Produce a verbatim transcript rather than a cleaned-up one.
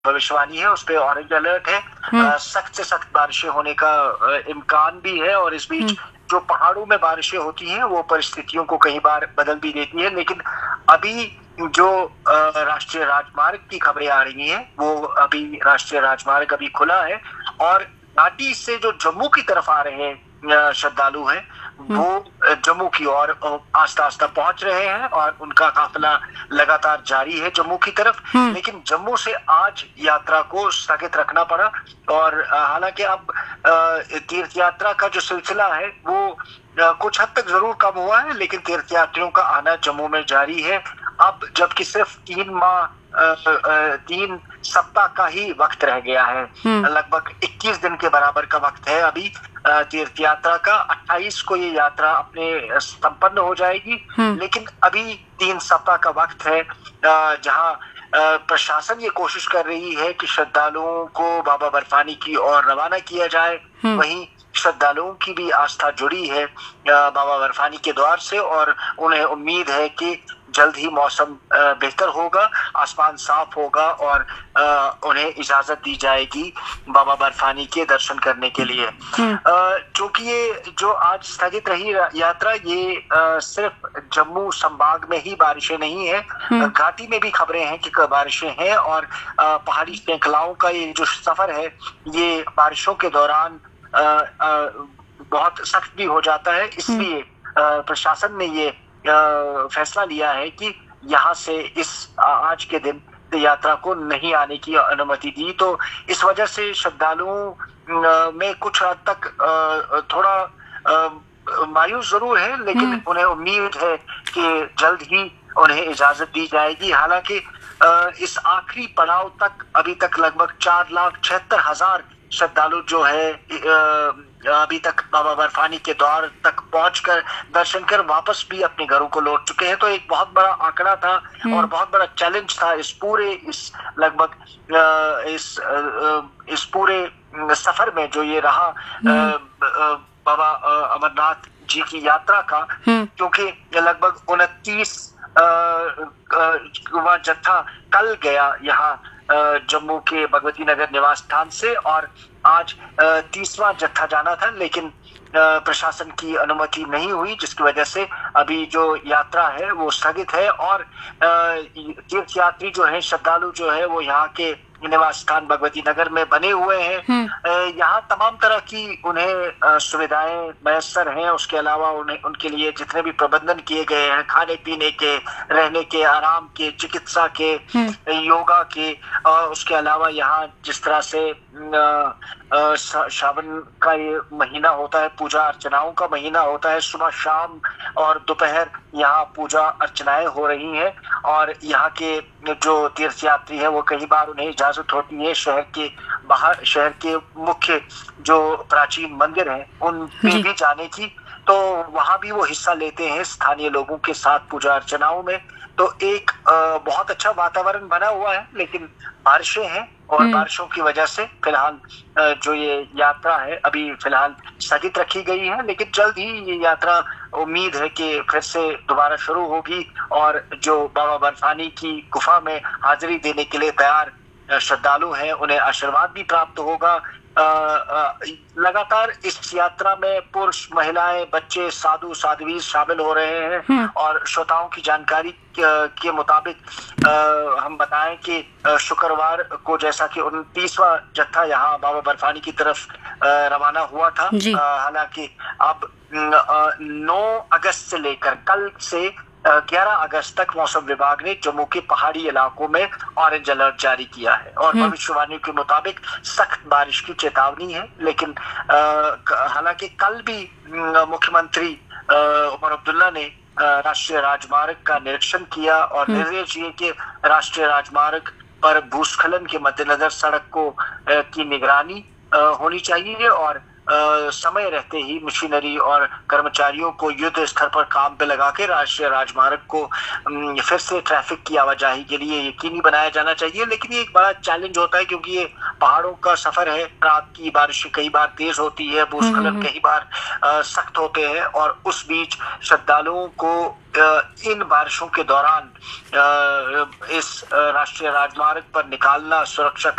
भविष्यवाणी है उस पे ऑरेंज अलर्ट है, सख्त से सख्त बारिशें होने का इम्कान भी है। और इस बीच जो पहाड़ों में बारिशें होती हैं वो परिस्थितियों को कई बार बदल भी देती है। लेकिन अभी जो राष्ट्रीय राजमार्ग की खबरें आ रही हैं वो अभी राष्ट्रीय राजमार्ग अभी खुला है और घाटी से जो जम्मू की तरफ आ रहे हैं श्रद्धालु हैं वो जम्मू की ओर आस्ता आस्ता पहुंच रहे हैं और उनका काफिला लगातार जारी है जम्मू की तरफ। लेकिन जम्मू से आज यात्रा को स्थगित रखना पड़ा और हालांकि अब तीर्थ यात्रा का जो सिलसिला है वो कुछ हद तक जरूर कम हुआ है, लेकिन तीर्थ यात्रियों का आना जम्मू में जारी है। अब जबकि सिर्फ तीन माह तीन सप्ताह का ही वक्त रह गया है, लगभग इक्कीस दिन के बराबर का वक्त है अभी तीर्थ यात्रा का। अट्ठाईस को ये यात्रा अपने संपन्न हो जाएगी, लेकिन अभी तीन सप्ताह का वक्त है जहां प्रशासन ये कोशिश कर रही है कि श्रद्धालुओं को बाबा बर्फानी की ओर रवाना किया जाए। वहीं श्रद्धालुओं की भी आस्था जुड़ी है बाबा बर्फानी के द्वार से और उन्हें उम्मीद है कि जल्द ही मौसम बेहतर होगा, आसमान साफ होगा और उन्हें इजाजत दी जाएगी बाबा बर्फानी के दर्शन करने के लिए। क्योंकि ये जो आज स्थगित रही यात्रा ये सिर्फ जम्मू संभाग में ही बारिशें नहीं है, घाटी में भी खबरें हैं कि बारिशें हैं और पहाड़ी श्रृंखलाओं का ये जो सफर है ये बारिशों के दौरान बहुत सख्त भी हो जाता है। इसलिए प्रशासन ने ये फैसला लिया है कि यहाँ से इस आज के दिन यात्रा को नहीं आने की अनुमति दी। तो इस वजह से श्रद्धालुओं में कुछ हद तक थोड़ा मायूस जरूर है, लेकिन उन्हें उम्मीद है कि जल्द ही उन्हें इजाजत दी जाएगी। हालांकि इस आखिरी पड़ाव तक अभी तक लगभग चार लाख छिहत्तर हजार श्रद्धालु जो है अभी तक बाबा बर्फानी के द्वार तक पहुंचकर दर्शन कर वापस भी अपने घरों को लौट चुके हैं। तो एक बहुत बड़ा आंकड़ा था और बहुत बड़ा चैलेंज था इस पूरे इस लगभग इस इस पूरे सफर में जो ये रहा बाबा अमरनाथ जी की यात्रा का, क्योंकि लगभग उनतीस वह जत्था कल गया यहाँ जम्मू के भगवती नगर निवास स्थान से और आज तीसवां जत्था जाना था, लेकिन प्रशासन की अनुमति नहीं हुई, जिसकी वजह से अभी जो यात्रा है वो स्थगित है। और तीर्थ यात्री जो है श्रद्धालु जो है वो यहाँ के निवास स्थान भगवती नगर में बने हुए हैं। यहाँ तमाम तरह की उन्हें सुविधाएं मैसर हैं। उसके अलावा उन्हें उनके लिए जितने भी प्रबंधन किए गए हैं खाने पीने के, रहने के, आराम के, चिकित्सा के, योगा के, उसके अलावा यहाँ जिस तरह से श्रावण का ये महीना होता है, पूजा अर्चनाओं का महीना होता है, सुबह शाम और दोपहर यहाँ पूजा अर्चनाएं हो रही हैं। और यहाँ के जो तीर्थ यात्री है वो कई बार उन्हें इजाजत होती है शहर के बाहर, शहर के मुख्य जो प्राचीन मंदिर हैं उन पे भी जाने की, तो वहां भी वो हिस्सा लेते हैं स्थानीय लोगों के साथ पूजा अर्चनाओं में। तो एक बहुत अच्छा वातावरण बना हुआ है, लेकिन बारिशें हैं और बारिशों की वजह से फिलहाल जो ये यात्रा है अभी फिलहाल स्थगित रखी गई है। लेकिन जल्द ही ये यात्रा उम्मीद है कि फिर से दोबारा शुरू होगी और जो बाबा बर्फानी की गुफा में हाजिरी देने के लिए तैयार श्रद्धालु हैं उन्हें आशीर्वाद भी प्राप्त होगा। लगातार इस यात्रा में पुरुष, महिलाएं, बच्चे, साधु साध्वी शामिल हो रहे हैं और श्रोताओं की जानकारी के मुताबिक हम बताएं कि शुक्रवार को जैसा कि उनतीसवां जत्था यहाँ बाबा बर्फानी की तरफ रवाना हुआ था, हालांकि अब नौ अगस्त से लेकर कल से ग्यारह अगस्त तक मौसम विभाग ने जम्मू के पहाड़ी इलाकों में ऑरेंज अलर्ट जारी किया है और भविष्यवाणी के मुताबिक सख्त बारिश की चेतावनी है। लेकिन हालांकि कल भी मुख्यमंत्री उमर अब्दुल्ला ने राष्ट्रीय राजमार्ग का निरीक्षण किया और निर्देश दिए कि राष्ट्रीय राजमार्ग पर भूस्खलन के मद्देनजर सड़क को की निगरानी होनी चाहिए और Uh, समय रहते ही मशीनरी और कर्मचारियों को युद्ध स्तर पर काम पे लगा के राष्ट्रीय राजमार्ग को um, फिर से ट्रैफिक की आवाजाही के लिए यकीनी बनाया जाना चाहिए। लेकिन ये एक बड़ा चैलेंज होता है क्योंकि ये पहाड़ों का सफर है, रात की बारिश कई बार तेज होती है, भूस्खलन कई बार सख्त होते हैं और उस बीच श्रद्धालुओं को इन बारिशों के दौरान इस राष्ट्रीय राजमार्ग पर निकालना सुरक्षा